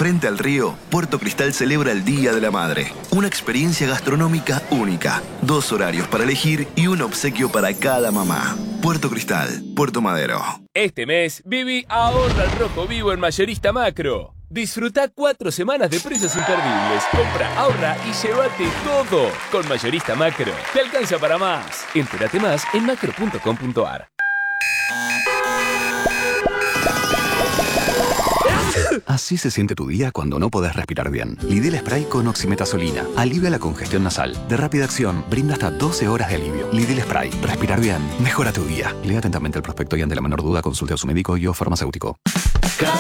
Frente al río, Puerto Cristal celebra el Día de la Madre. Una experiencia gastronómica única. 2 horarios para elegir y un obsequio para cada mamá. Puerto Cristal, Puerto Madero. Este mes, viví Ahorra al Rojo Vivo en Mayorista Macro. Disfruta 4 semanas de precios imperdibles. Compra, ahorra y llévate todo. Con Mayorista Macro. Te alcanza para más. Entérate más en macro.com.ar. Así se siente tu día cuando no podés respirar bien. Lidl Spray con oximetazolina. Alivia la congestión nasal. De rápida acción, brinda hasta 12 horas de alivio. Lidl Spray. Respirar bien. Mejora tu día. Lea atentamente el prospecto y ante la menor duda consulte a su médico y o farmacéutico.